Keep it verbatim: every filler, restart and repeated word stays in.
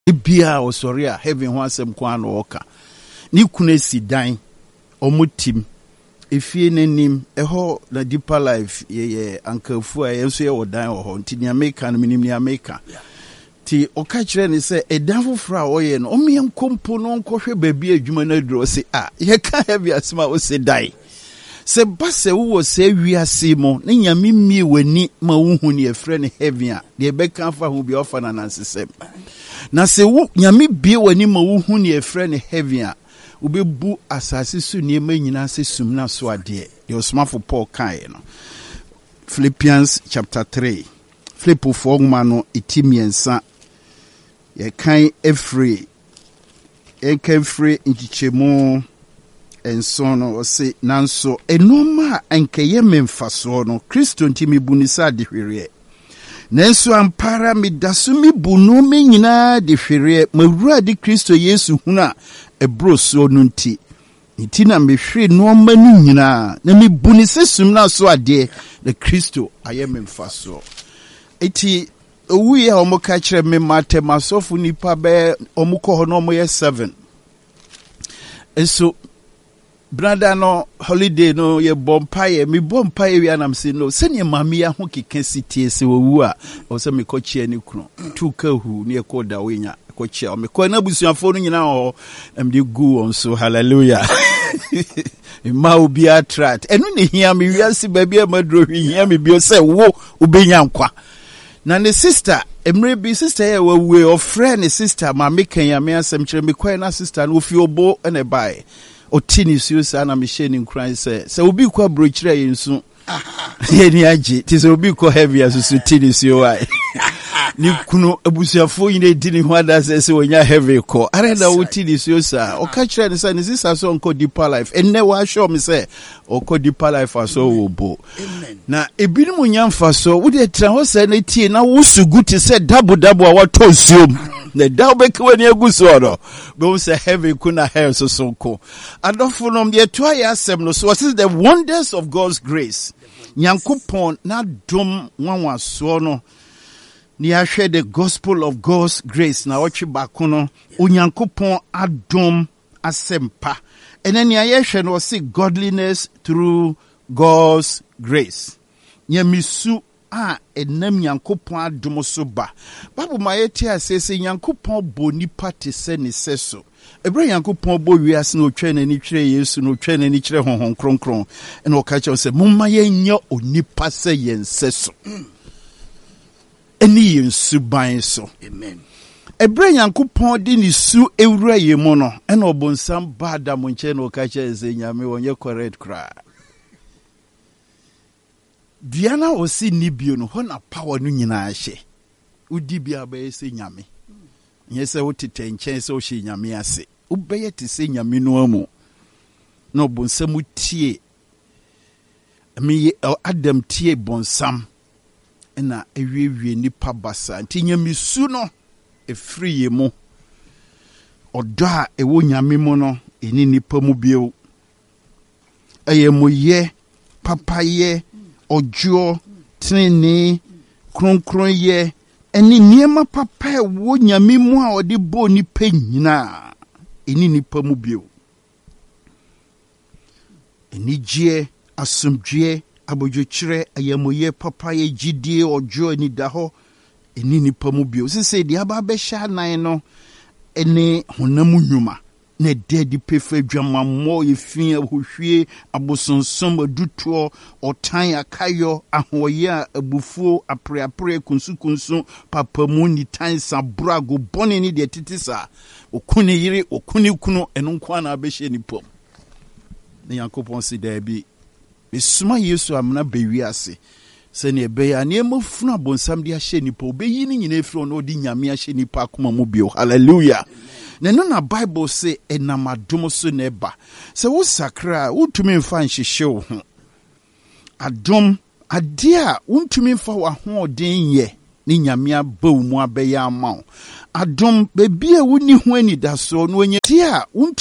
Ebia osori a heaven ho asem kwa na oka. Ni kuna si dan omutim efie nanim eho na deeper life ye ye ankafu a yenso ye odan ho nti ni America no minim ni America. Ti oka kire ni se edan foforo a oye no omie nkompo no nkohwe baabi adwuma na duro se ah ye ka heavy asma o se dai. Se base wo se wiase mo ne nyame mie wani ma wuhu ne efre ne heaven a de be kan fa ho bi ofa na nansesem. Na se wo nyame bie wani ma wuhu ne efre ne heaven a ubebu asase su ne ma nyina se sum na so ade de osmafo Paul kai no. Philippians chapter three. Philippo four no itimiensa ye kan efre e kan free nchichemu enso no o se nanso enoma ankeye memfaso no Kristo ntimi bunisa de hwere nanso ampara medaso mi bunu me nyina de hwere mawura de Kristo Yesu huna ebroso no nti nti na mehwe no ma no nyina na me bunisa sum na so ade de Kristo aye memfaso eti owi ya omoka kire me matemasofu nipa be omukọ ho no mo ye seven eso brother no holiday no ye bompaye mi bompaye wi anam se no se ne mame ya ho keka sitie se wowu a o se me kochie ni kunu tu ka hu ne ko da wenya kochie o me ko na busuafo no nyina ho am de gu on so hallelujah ma obi attract enu ne hia me wiase ba bia madro hia me bio se wo obenya nkwa na ne sister emre bi sister ye wawe o friend ne sister ma me kan ya me asem kire me kwai na sister no fi obo ene bai otini siusa na misheni nkran se se obi kwa brochire yensu ye ni age ti se obi kwa heavy asusu tini siuai ni kuno abusuafo yine dini ho ada se se wonya heavy ko arenda otini siusa o ka kire ne se ne sisa so nko deeper life enne wa show me se oko deeper life aso wo bo na ebini mu nyamfa so wo de tra ho se na tie na wo sugu ti se dabo dabo a wato suom the Dalbek when you go so, but say heavy kuna hair so so cool. I don't follow the toya semno. So what is the wonders of God's grace? Nyankopon na dom wanwa sono. Ni I share the gospel of God's grace na ochi bakono. Unyankopon adom asempa. And then I share no see godliness through God's grace. Nyamisu ah enam Nyankopon adom so ba Bible ma yeti asese Nyankopon bo nipa te se ne seso ebre Nyankopon bo wiase no twa na ni twere Yesu no twa na ni kyere honhon kronkron ene o ka che se mumma yenya onipa se yenseso eni yensu ban so amen ebre Nyankopon di ni su ewura yemu no ene obonsam ba da mo nche na o ka che se nyame wonye correct cry Diana osi nibio no ho na power no nyina ahye udi bia ba ese nyame nyese wotete nchen se o hye nyame ase ubeye te se nyame no amu no bonsam tie me Adam tie bonsam na ewiewie nipa basa nti nyame su no efri yemu odo a ewo nyame mu no eni nipa mu bio ayemoye papaye ojo treni kronkron ye eni niema papa wo nyame mu a ode bo ni penyina eni nipa mu bio eni gie asomdwe abodwokyere ayamoye papa ye gidie ojo eni daho eni nipa mu bio sese de aba be sha nan no eni honamu nyuma ne dedi pefe dwamammo yefia hohwie abosonsom aduto otan akayo ahoya abufuo apreapre kunsukunsu papamu ni tansa brago bone ni de titisa okuni yire okuni kunu eno kwa na abehye ni pom ne Yakobon si da bi besuma Yesu amna bewiase se ne be ya ne mafunu abonsam de ahye ni pom be yi ni nyina efro no di nyame ahye ni pa akoma mu bio hallelujah Neno na Bible say enamadom so neba. Se wo sakra utumi mfa nhihye wo ho. Adom ade a untumi mfa wa ho den ye ni nyame aba mu abeya ama wo. Adom bebi a woni ho ani da so no onye dia